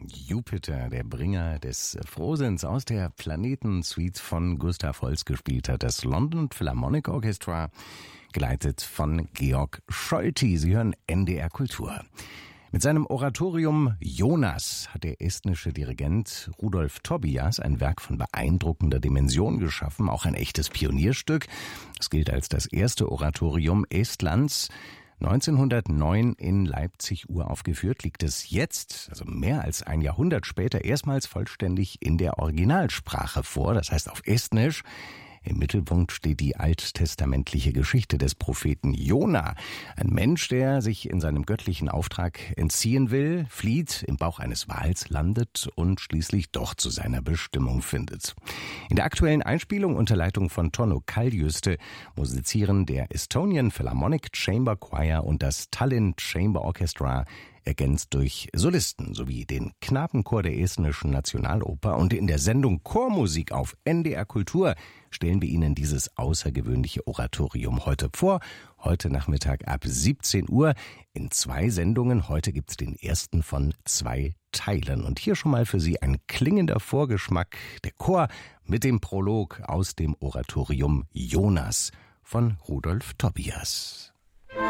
Jupiter, der Bringer des Frohsinns, aus der Planetensuite von Gustav Holst gespielt hat. Das London Philharmonic Orchestra, geleitet von Georg Scholti. Sie hören NDR Kultur. Mit seinem Oratorium Jonas hat der estnische Dirigent Rudolf Tobias ein Werk von beeindruckender Dimension geschaffen, auch ein echtes Pionierstück. Es gilt als das erste Oratorium Estlands. 1909 in Leipzig uraufgeführt, liegt es jetzt, also mehr als ein Jahrhundert später, erstmals vollständig in der Originalsprache vor, das heißt auf Estnisch. Im Mittelpunkt steht die alttestamentliche Geschichte des Propheten Jona. Ein Mensch, der sich in seinem göttlichen Auftrag entziehen will, flieht, im Bauch eines Wals landet und schließlich doch zu seiner Bestimmung findet. In der aktuellen Einspielung unter Leitung von Tonno Kaljuste musizieren der Estonian Philharmonic Chamber Choir und das Tallinn Chamber Orchestra, ergänzt durch Solisten sowie den Knabenchor der Estnischen Nationaloper. Und in der Sendung Chormusik auf NDR Kultur stellen wir Ihnen dieses außergewöhnliche Oratorium heute vor. Heute Nachmittag ab 17 Uhr in 2 Sendungen. Heute gibt's den ersten von 2 Teilen. Und hier schon mal für Sie ein klingender Vorgeschmack. Der Chor mit dem Prolog aus dem Oratorium Jonas von Rudolf Tobias.